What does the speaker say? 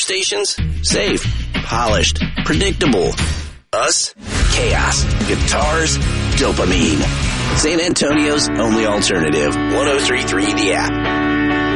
stations? Safe, polished, predictable. Us? Chaos, guitars, dopamine. San Antonio's only alternative. 103.3 The App.